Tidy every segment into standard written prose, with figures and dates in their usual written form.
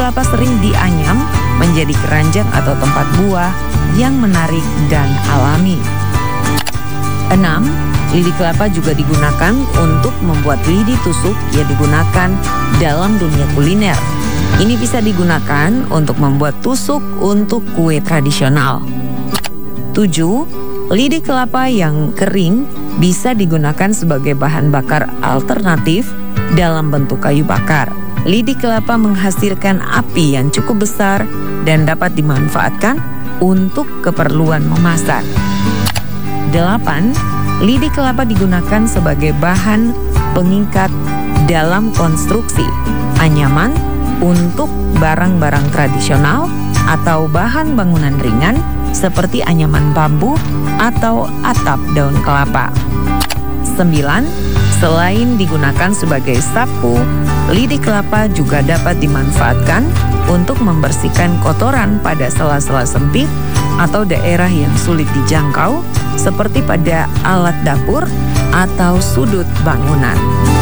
kelapa sering dianyam menjadi keranjang atau tempat buah yang menarik dan alami. 6. Lidi kelapa juga digunakan untuk membuat lidi tusuk yang digunakan dalam dunia kuliner. Ini bisa digunakan untuk membuat tusuk untuk kue tradisional. 7. Lidi kelapa yang kering bisa digunakan sebagai bahan bakar alternatif dalam bentuk kayu bakar. Lidi kelapa menghasilkan api yang cukup besar dan dapat dimanfaatkan untuk keperluan memasak. 8. Lidi kelapa digunakan sebagai bahan pengikat dalam konstruksi, anyaman untuk barang-barang tradisional atau bahan bangunan ringan seperti anyaman bambu atau atap daun kelapa. 9. Selain digunakan sebagai sapu, lidi kelapa juga dapat dimanfaatkan untuk membersihkan kotoran pada sela-sela sempit atau daerah yang sulit dijangkau, seperti pada alat dapur atau sudut bangunan.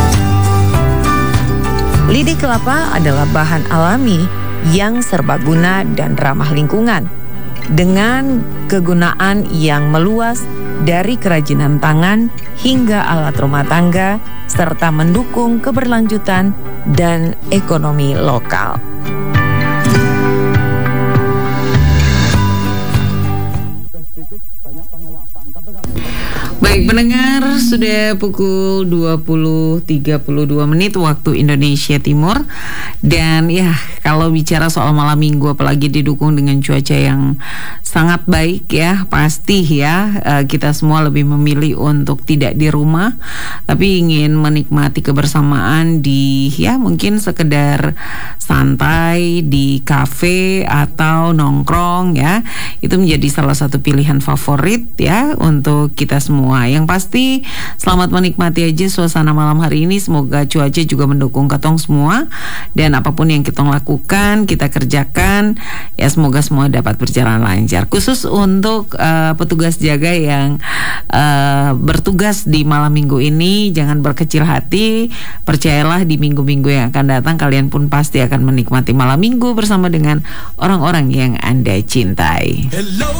Lidi kelapa adalah bahan alami yang serbaguna dan ramah lingkungan, dengan kegunaan yang meluas dari kerajinan tangan hingga alat rumah tangga, serta mendukung keberlanjutan dan ekonomi lokal. Baik pendengar, sudah pukul 20.32 waktu Indonesia Timur. Dan ya, kalau bicara soal malam minggu apalagi didukung dengan cuaca yang sangat baik ya, pasti ya kita semua lebih memilih untuk tidak di rumah, tapi ingin menikmati kebersamaan di ya mungkin sekedar santai di kafe atau nongkrong ya. Itu menjadi salah satu pilihan favorit ya untuk kita semua. Yang pasti selamat menikmati aja suasana malam hari ini. Semoga cuaca juga mendukung ketong semua, dan apapun yang kita lakukan, kita kerjakan ya, semoga semua dapat berjalan lancar. Khusus untuk petugas jaga yang bertugas di malam minggu ini, jangan berkecil hati. Percayalah, di minggu-minggu yang akan datang kalian pun pasti akan menikmati malam minggu bersama dengan orang-orang yang Anda cintai. Hello.